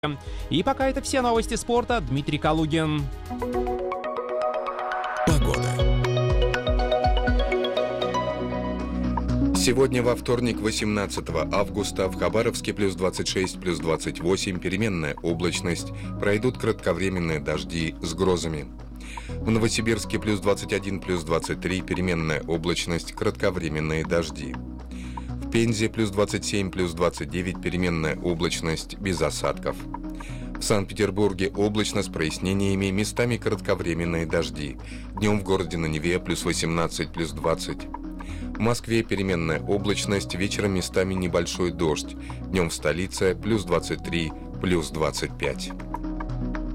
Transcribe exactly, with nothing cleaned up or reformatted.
И пока это все новости спорта. Дмитрий Калугин. Погода. Сегодня во вторник, восемнадцатого августа, в Хабаровске плюс двадцать шесть, плюс двадцать восемь, переменная облачность, пройдут кратковременные дожди с грозами. В Новосибирске плюс двадцать один, плюс двадцать три, переменная облачность, кратковременные дожди. В Пензе плюс двадцать семь, плюс двадцать девять, переменная облачность, без осадков. В Санкт-Петербурге облачно с прояснениями, местами кратковременные дожди. Днем в городе на Неве плюс восемнадцать, плюс двадцать. В Москве переменная облачность, вечером местами небольшой дождь. Днем в столице плюс двадцать три, плюс двадцать пять.